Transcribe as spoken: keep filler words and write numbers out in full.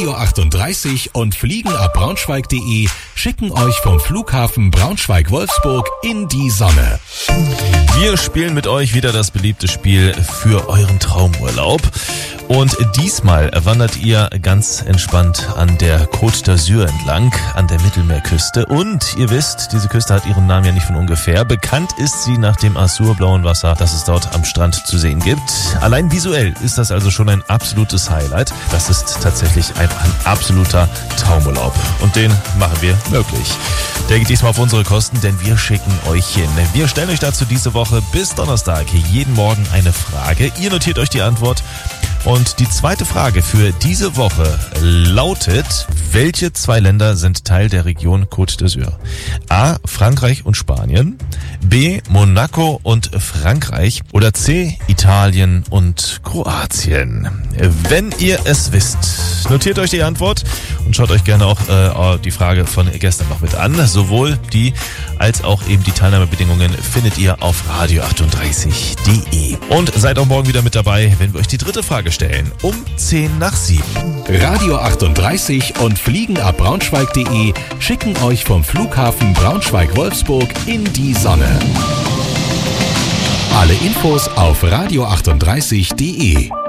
Radio achtunddreißig und Fliegen ab Braunschweig punkt de schicken euch vom Flughafen Braunschweig-Wolfsburg in die Sonne. Wir spielen mit euch wieder das beliebte Spiel für euren Traumurlaub. Und diesmal wandert ihr ganz entspannt an der Côte d'Azur entlang, an der Mittelmeerküste. Und ihr wisst, diese Küste hat ihren Namen ja nicht von ungefähr. Bekannt ist sie nach dem azurblauen Wasser, das es dort am Strand zu sehen gibt. Allein visuell ist das also schon ein absolutes Highlight. Das ist tatsächlich ein, ein absoluter Traumurlaub. Und den machen wir möglich. Der geht diesmal auf unsere Kosten, denn wir schicken euch hin. Wir stellen euch dazu diese Woche bis Donnerstag jeden Morgen eine Frage. Ihr notiert euch die Antwort. Und die zweite Frage für diese Woche lautet: Welche zwei Länder sind Teil der Region Côte d'Azur? A. Frankreich und Spanien, B. Monaco und Frankreich oder C. Italien und Kroatien. Wenn ihr es wisst, notiert euch die Antwort und schaut euch gerne auch äh, die Frage von gestern noch mit an. Sowohl die als auch eben die Teilnahmebedingungen findet ihr auf radio achtunddreißig punkt de. Und seid auch morgen wieder mit dabei, wenn wir euch die dritte Frage stellen, um zehn nach sieben. Radio achtunddreißig und Fliegen ab Braunschweig punkt de schicken euch vom Flughafen Braunschweig-Wolfsburg in die Sonne. Alle Infos auf radio achtunddreißig punkt de.